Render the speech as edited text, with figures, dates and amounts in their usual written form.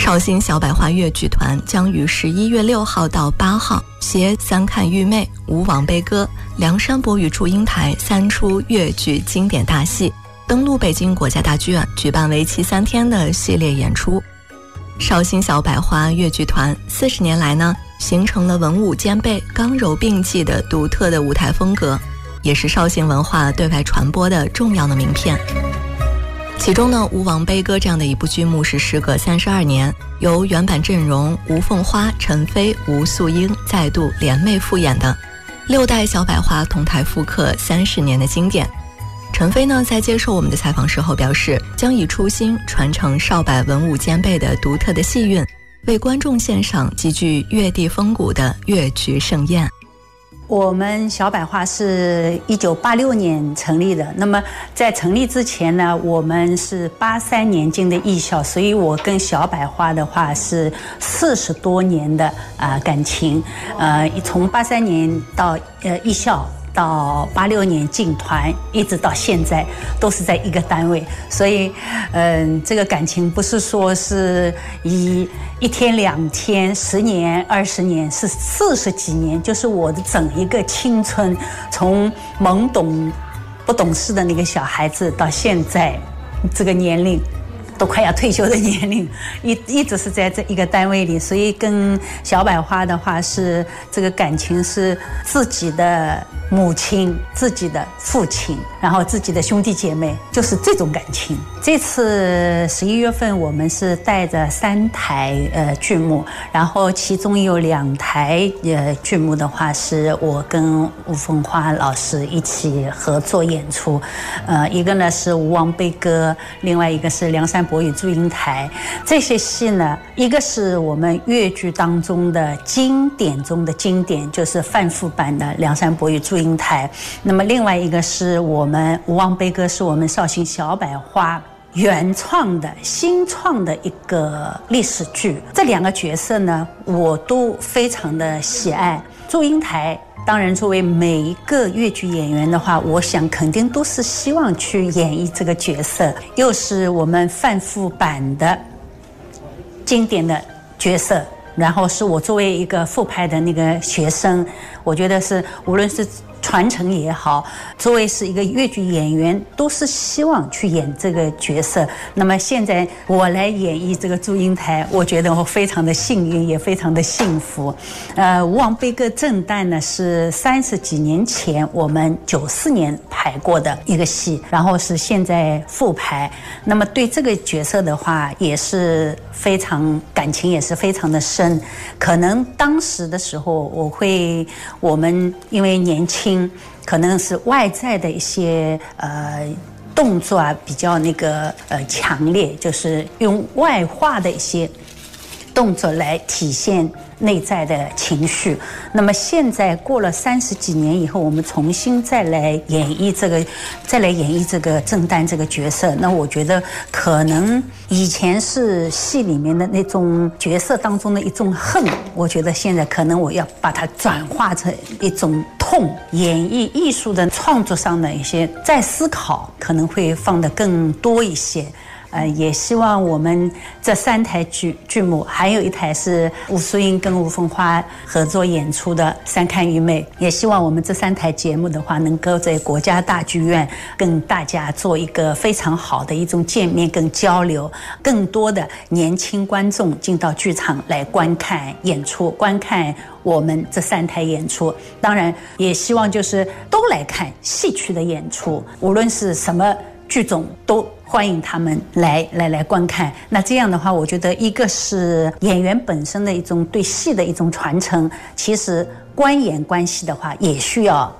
绍兴小百花越剧团将于11月6号到8号携三看玉妹、吴王悲歌、梁山伯与祝英台3出越剧经典大戏，登陆北京国家大剧院，举办为期3天的系列演出。绍兴小百花越剧团40年来呢，形成了文武兼备、刚柔并济的独特的舞台风格，也是绍兴文化对外传播的重要的名片。其中呢，吴王悲歌这样的一部剧目是时隔32年，由原版阵容吴凤花、陈飞、吴素英再度联袂复演的6代小百花同台复刻30年的经典。陈飞呢，在接受我们的采访时候表示，将以初心传承少百文武兼备的独特的戏韵，为观众献上极具越地风骨的越剧盛宴。 我们小百花是1986年成立的，那么在成立之前呢，我们是83年进的艺校，所以我跟小百花的话是40多年的感情，从83年到艺校，到86年进团，一直到现在都是在一个单位，所以这个感情不是说是以1天2天10年20年，是40几年，就是我的整一个青春，从懵懂不懂事的那个小孩子到现在这个年龄都快要退休的年龄，一直是在这一个单位里，所以跟小百花的话是这个感情是自己的母亲、自己的父亲，然后自己的兄弟姐妹，就是这种感情。这次11月份我们是带着3台剧目，然后其中有2台剧目的话是我跟吴凤花老师一起合作演出，一个呢是吴王悲歌，另外一个是梁山伯与祝英台。这些戏呢，一个是我们越剧当中的经典中的经典，就是范复版的梁山伯与祝英台，那么另外一个是我们吴王悲歌，是我们绍兴小百花原创的新创的一个历史剧。这2个角色呢，我都非常的喜爱。祝英台当然作为每一个越剧演员的话，我想肯定都是希望去演绎这个角色，又是我们范复版的经典的角色，然后是我作为一个复派的那个学生，我觉得是无论是传承也好，作为是一个越剧演员，都是希望去演这个角色。那么现在我来演绎这个祝英台，我觉得我非常的幸运，也非常的幸福。吴王悲歌正旦呢是30几年前我们94年排过的一个戏，然后是现在复排。那么对这个角色的话，也是非常感情也是非常的深。可能当时的时候，我们因为年轻，可能是外在的一些动作比较强烈，就是用外化的一些动作来体现内在的情绪。那么现在过了30几年以后，我们重新再来演绎这个正旦这个角色，那我觉得可能以前是戏里面的那种角色当中的一种恨，我觉得现在可能我要把它转化成一种痛，演绎艺术的创作上的一些再思考，可能会放得更多一些。也希望我们这3台剧目，还有1台是吴素英跟吴凤花合作演出的《三看玉妹》，也希望我们这3台节目的话，能够在国家大剧院跟大家做一个非常好的一种见面跟交流，更多的年轻观众进到剧场来观看演出，观看我们这3台演出。当然也希望就是都来看戏曲的演出，无论是什么剧种都欢迎他们来观看。那这样的话，我觉得一个是演员本身的一种对戏的一种传承，其实观演观戏的话也需要